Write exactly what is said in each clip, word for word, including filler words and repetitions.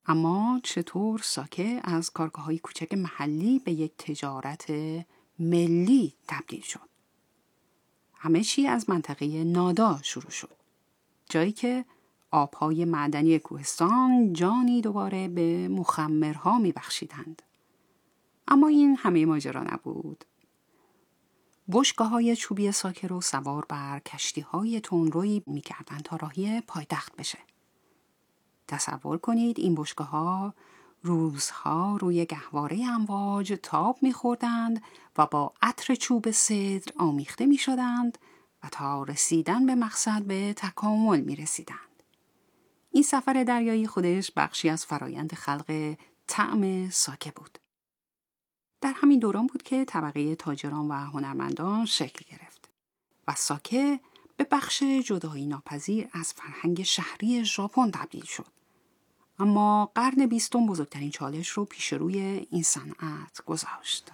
اما چطور ساکه از کارگاه‌های کوچک محلی به یک تجارت ملی تبدیل شد؟ همه چی از منطقه نادا شروع شد. جایی که آبهای معدنی کوهستان جانی دوباره به مخمرها می بخشیدند. اما این همه ماجرا نبود. بشقه‌های چوبی ساکه رو سوار بر کشتی‌های تندرویی می‌کردند تا راهی پایتخت بشه. تصور کنید این بشقه‌ها روزها روی گهواره امواج تاب می‌خوردند و با عطر چوب سدر آمیخته می‌شدند و تا رسیدن به مقصد به تکامل می‌رسیدند. این سفر دریایی خودش بخشی از فرایند خلق طعم ساکه بود. در همین دوران بود که طبقه تاجران و هنرمندان شکل گرفت و ساکه به بخش جدایی ناپذیر از فرهنگ شهری ژاپن تبدیل شد. اما قرن بیستم بزرگترین چالش رو پیش روی این صنعت گذاشت.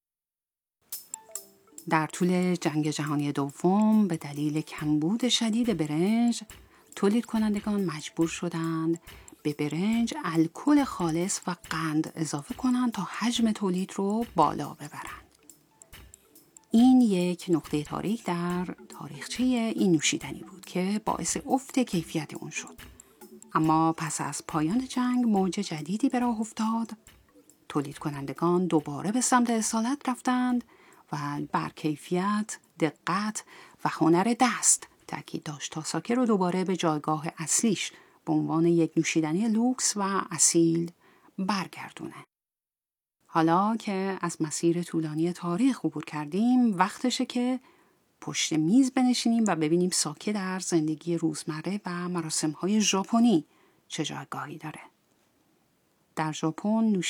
در طول جنگ جهانی دوم به دلیل کمبود شدید برنج، تولید کنندگان مجبور شدند به برنج الکل خالص و قند اضافه کنند تا حجم تولید رو بالا ببرند. این یک نقطه تاریک در تاریخچه این نوشیدنی بود که باعث افت کیفیت اون شد. اما پس از پایان جنگ موج جدیدی به راه افتاد. تولید کنندگان دوباره به سمت اصالت رفتند و بر کیفیت، دقت و هنر دست تاکید داشت تا ساکه رو دوباره به جایگاه اصلیش به عنوان یک نوشیدنی لوکس و اصیل برگردونه. حالا که از مسیر طولانی تاریخ عبور کردیم، وقتشه که پشت میز بنشینیم و ببینیم ساکه در زندگی روزمره و مراسم‌های ژاپنی چه جایگاهی داره. در ژاپن